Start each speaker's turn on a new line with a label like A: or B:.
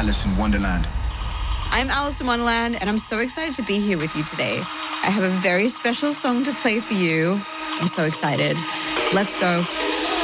A: Alice in Wonderland.
B: I'm Alice in Wonderland, and I'm so excited to be here with you today. I have a very special song to play for you. I'm so excited. Let's go.